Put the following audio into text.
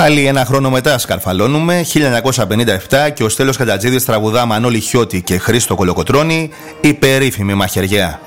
Πάλι ένα χρόνο μετά σκαρφαλώνουμε, 1957, και ο Στέλιος Κατατζίδης τραγουδά Μανώλη Χιώτη και Χρήστο Κολοκοτρώνη, η περίφημη Μαχαιριά.